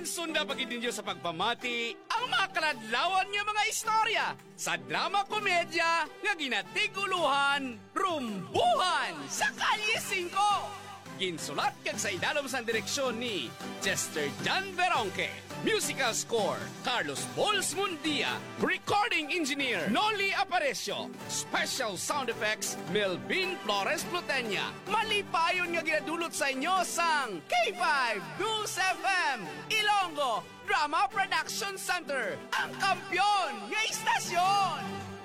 Magsunda pagid ninyo sa pagpamati ang mga kaladlawan nga mga istorya sa drama komedya nga ginatiguluhan, rumbuhan sa Kalye 5. Ginsulat kag sa idalom sa direksyon ni Chester John Veronque. Musical score, Carlos Bols Mundia. Recording engineer, Noli Aparecio. Special sound effects, Melvin Flores Plutenya. Malipayon nga ginadulot sa inyo sang K5 News FM Ilonggo Drama Production Center, ang kampyon nga istasyon.